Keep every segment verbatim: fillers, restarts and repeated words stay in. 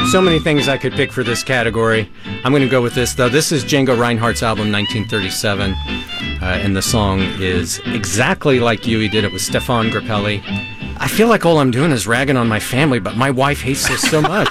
So many things I could pick for this category. I'm going to go with this, though. This is Django Reinhardt's album, nineteen thirty-seven, uh, and the song is exactly like you. He did it with Stefan Grappelli. I feel like all I'm doing is ragging on my family, but my wife hates this so much.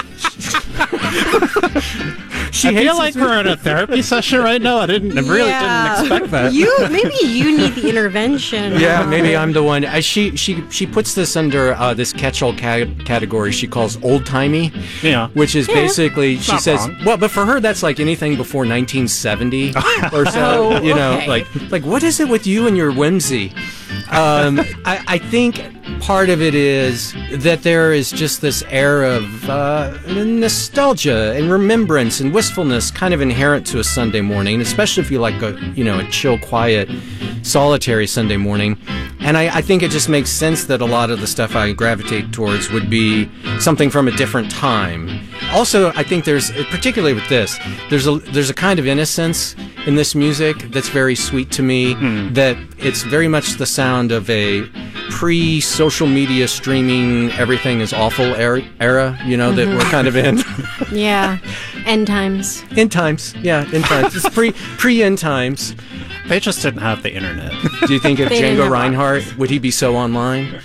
She I hates feel like this. we're in a therapy session right now. I didn't I really Yeah. didn't expect that. You maybe you need the intervention. Yeah, Robin. maybe I'm the one. Uh, she she she puts this under uh, this catch-all ca- category she calls old-timey, Yeah. which is Yeah. basically, she Not says, wrong. well, but for her, that's like anything before nineteen seventy or so. Oh, you know, okay. like, like what is it with you and your whimsy? Um, I, I think part of it is that there is just this air of uh, nostalgia and remembrance and wistfulness kind of inherent to a Sunday morning, especially if you like a, you know, a chill, quiet, solitary Sunday morning. And I, I think it just makes sense that a lot of the stuff I gravitate towards would be something from a different time. Also, I think there's, particularly with this, there's a there's a kind of innocence in this music that's very sweet to me, Mm. that it's very much the sound of a pre-social media streaming, everything is awful era, era you know, that we're kind of in. Yeah. End times. End times, yeah, end times. It's pre, pre-end times. They just didn't have the internet. Do you think if They didn't Django have Reinhardt, would he be so online?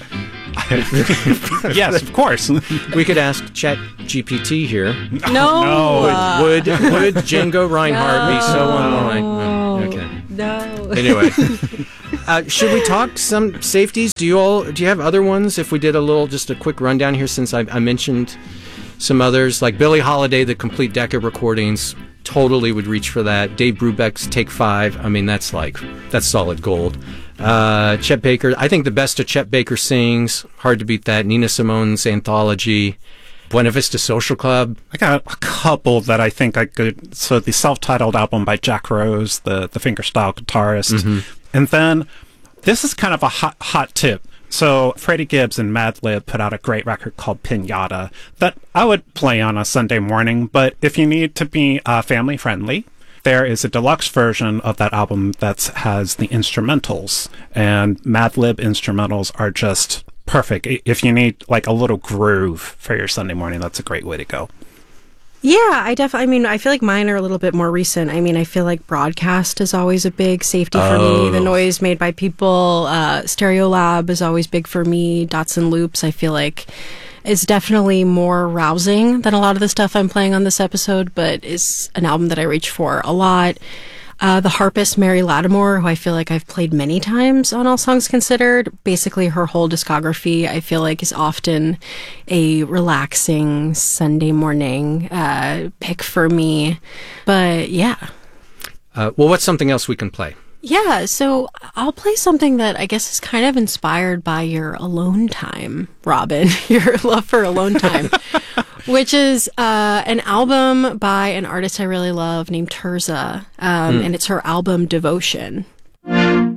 Yes, of course. We could ask Chat G P T here. No. No, uh, Would would Django Reinhardt be so online? No. Okay. No. Anyway, uh, should we talk some safeties? Do you all do you have other ones? If we did a little, just a quick rundown here, since I, I mentioned some others like Billie Holiday, the complete deck of recordings, totally would reach for that. Dave Brubeck's Take Five. I mean, that's like that's solid gold. Uh, Chet Baker. I think the best of Chet Baker sings. Hard to beat that. Nina Simone's Anthology. Buena Vista Social Club. I got a couple that I think I could. So the self-titled album by Jack Rose, the the fingerstyle guitarist, Mm-hmm. and then this is kind of a hot hot tip. So Freddie Gibbs and Madlib put out a great record called Pinata that I would play on a Sunday morning. But if you need to be uh, family friendly, there is a deluxe version of that album that has the instrumentals, and Madlib instrumentals are just perfect. If you need like a little groove for your Sunday morning, that's a great way to go. Yeah, I definitely, I mean, I feel like mine are a little bit more recent. I mean, I feel like Broadcast is always a big safety for Oh. me. The noise made by people. Uh, Stereolab is always big for me. Dots and Loops, I feel like, is definitely more rousing than a lot of the stuff I'm playing on this episode, but is an album that I reach for a lot. Uh, the harpist Mary Lattimore, who I feel like I've played many times on All Songs Considered. Basically, her whole discography, I feel like, is often a relaxing Sunday morning uh, pick for me. But yeah. Uh, well, what's something else we can play? Yeah, so I'll play something that I guess is kind of inspired by your alone time, Robin, your love for alone time, which is uh, an album by an artist I really love named Terza, um, mm. and it's her album Devotion.